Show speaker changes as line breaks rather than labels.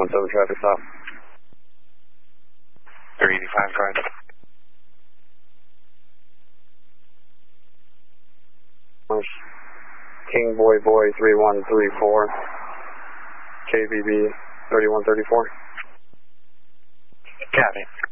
317 traffic stop.
385, correct.
King Boy Boy 3134, KVB 3134.
Copy.